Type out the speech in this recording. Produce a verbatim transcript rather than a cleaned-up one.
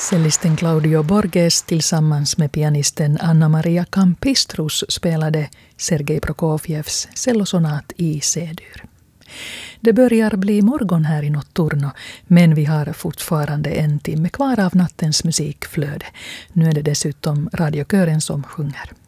Cellisten Claudio Borges tillsammans med pianisten Anna-Maria Kampistrus spelade Sergej Prokofjevs cellosonat i C-dur. Det börjar bli morgon här i Notturno, men vi har fortfarande en timme kvar av nattens musikflöde. Nu är det dessutom radiokören som sjunger.